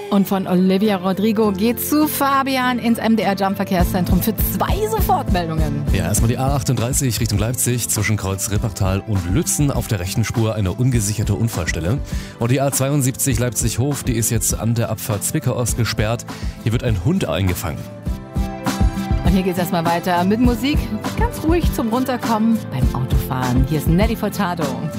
Und von Olivia Rodrigo geht's zu Fabian ins MDR Jump Verkehrszentrum für 2 Sofortmeldungen. Ja, erstmal die A38 Richtung Leipzig zwischen Kreuz Rippachtal und Lützen auf der rechten Spur eine ungesicherte Unfallstelle. Und die A72 Leipzig-Hof, die ist jetzt an der Abfahrt Zwickau-Ost gesperrt. Hier wird ein Hund eingefangen. Und hier geht's erstmal weiter mit Musik. Ganz ruhig zum Runterkommen beim Autofahren. Hier ist Nelly Furtado.